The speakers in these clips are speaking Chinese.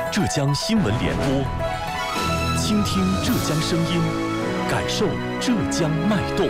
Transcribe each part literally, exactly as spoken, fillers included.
浙江新闻联播，倾听浙江声音，感受浙江脉动。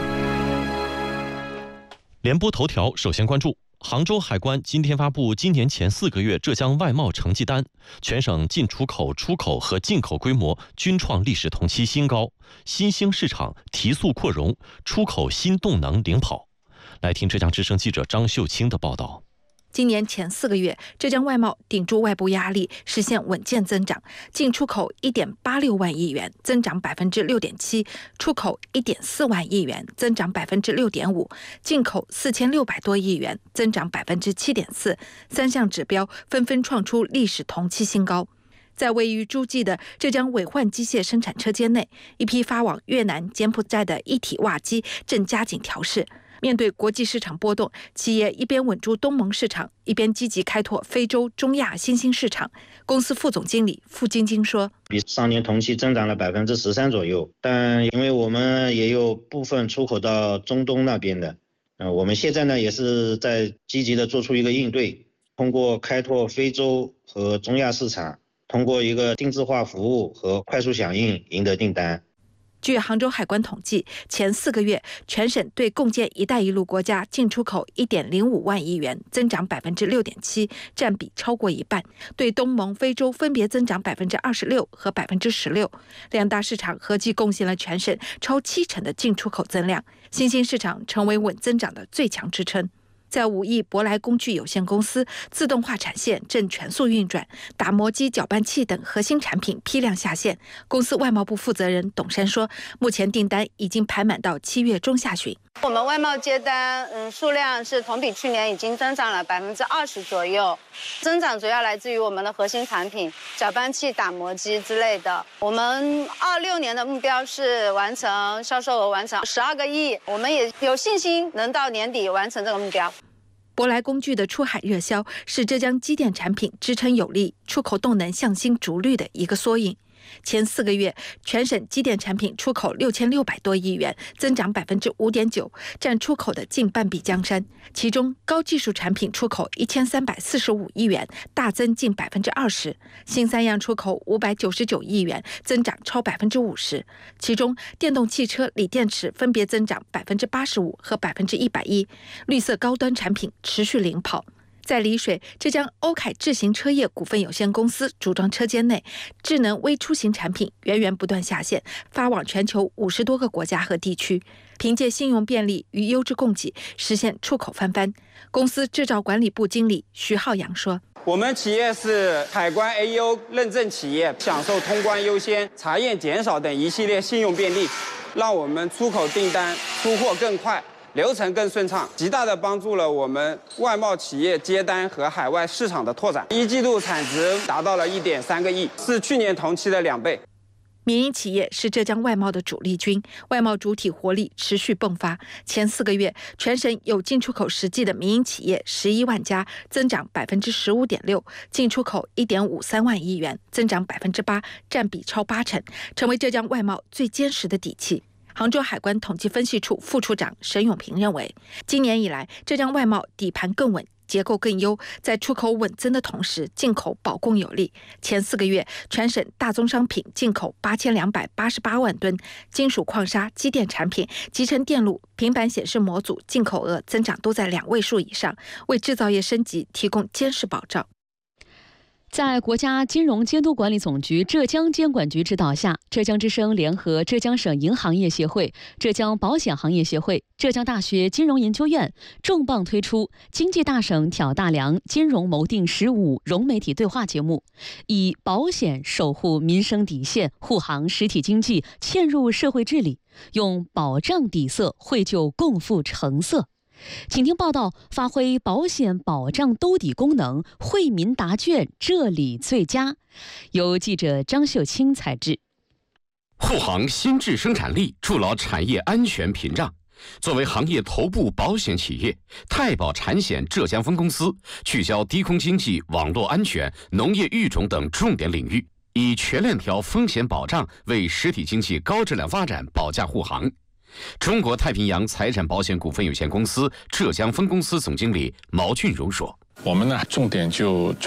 联播头条首先关注。杭州海关今天发布今年前四个月浙江外贸成绩单，全省进出口、出口和进口规模均创历史同期新高，新兴市场提速扩容，出口新动能领跑。来听浙江之声记者张秀清的报道。 今年前四个月，浙江外贸顶住外部压力，实现稳健增长。进出口 一点八六万亿元，增长 百分之六点七； 出口 一点四万亿元，增长 百分之六点五； 进口四千六百多亿元，增长 百分之七点四。 三项指标纷纷创出历史同期新高。在位于诸暨的浙江伟焕机械生产车间内，一批发往越南、柬埔寨的一体挖机正加紧调试。面对国际市场波动，企业一边稳住东盟市场，一边积极开拓非洲、中亚新兴市场。公司副总经理付晶晶说：“ 比上年同期增长了百分之十三左右，但因为我们也有部分出口到中东那边的，呃，我们现在呢也是在积极的做出一个应对，通过开拓非洲和中亚市场，通过一个定制化服务和快速响应赢得订单。” 据杭州海关统计，前四个月全省对共建“一带一路”国家进出口 一点零五万亿元，增长 百分之六点七， 占比超过一半；对东盟、非洲分别增长 百分之二十六 和 百分之十六， 两大市场合计贡献了全省超七成的进出口增量，新兴市场成为稳增长的最强支撑。在武义博来工具有限公司，自动化产线正全速运转，打磨机、搅拌器等核心产品批量下线。公司外贸部负责人董山说，目前订单已经排满到七月中下旬。 我们外贸接单，嗯，数量是同比去年已经增长了百分之二十左右，增长主要来自于我们的核心产品，搅拌器、打磨机之类的。我们二六年的目标是完成销售额完成十二个亿，我们也有信心能到年底完成这个目标。 博来工具的出海热销是浙江机电产品支撑有力、出口动能向新逐绿的一个缩影。前四个月，全省机电产品出口六千六百多亿元，增长 百分之五点九， 占出口的近半壁江山。其中，高技术产品出口一千三百四十五亿元，大增近 百分之二十； 新三样出口五百九十九亿元，增长超 百分之五十。其中，电动汽车、锂电池分别增长 百分之八十五 和 百分之一百一， 绿色高端产品持续领跑。在丽水，浙江欧凯智行车业股份有限公司组装车间内，智能微出行产品源源不断下线，发往全球五十多个国家和地区。凭借信用便利与优质供给，实现出口翻番。公司制造管理部经理徐浩洋说：“ 我们企业是海关 A E O 认证企业，享受通关优先、查验减少等一系列信用便利，让我们出口订单出货更快。”流程更顺畅，极大地帮助了我们外贸企业接单和海外市场的拓展。一季度产值达到了 一点三个亿，是去年同期的两倍。 民营企业是浙江外贸的主力军，外贸主体活力持续迸发。前四个月，全省有进出口实际的民营企业十一万家，增长 百分之十五点六， 进出口 一点五三万亿元，增长 百分之八， 占比超八成，成为浙江外贸最坚实的底气。杭州海关统计分析处副处长沈永平认为，今年以来，浙江外贸底盘更稳，结构更优，在出口稳增的同时，进口保供有力。前四个月，全省大宗商品进口八千两百八十八万吨，金属矿砂、机电产品、集成电路、平板显示模组进口额增长都在两位数以上，为制造业升级提供坚实保障。 在国家金融监督管理总局浙江监管局指导下，浙江之声联合浙江省银行业协会、浙江保险行业协会、浙江大学金融研究院重磅推出经济大省挑大梁金融谋定十五融媒体对话节目，以保险守护民生底线，护航实体经济，嵌入社会治理，用保障底色绘就共富成色。请听报道，发挥保险保障兜底功能，惠民答卷，这里最佳。由记者张秀清采制。 护航新质生产力，筑牢产业安全屏障。作为行业头部保险企业，太保产险浙江分公司聚焦低空经济、网络安全、农业育种等重点领域，以全链条风险保障为实体经济高质量发展保驾护航。中国太平洋财产保险股份有限公司浙江分公司总经理毛俊荣说：“ 我们呢，重点就专